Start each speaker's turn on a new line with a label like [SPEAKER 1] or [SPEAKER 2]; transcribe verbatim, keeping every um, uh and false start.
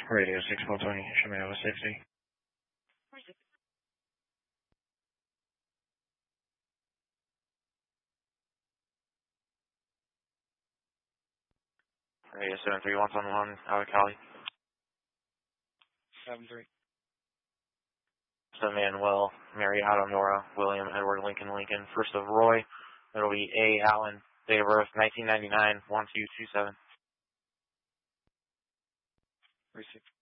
[SPEAKER 1] Radio six four twenty, Shimano safety. Radio seven three one seven one, out of Cali.
[SPEAKER 2] seven three.
[SPEAKER 1] Seven Manuel, Mary Adam Nora, William Edward Lincoln Lincoln. First of Roy, that'll be A. Allen, date of birth nineteen ninety-nine, one two two seven.
[SPEAKER 2] Receive.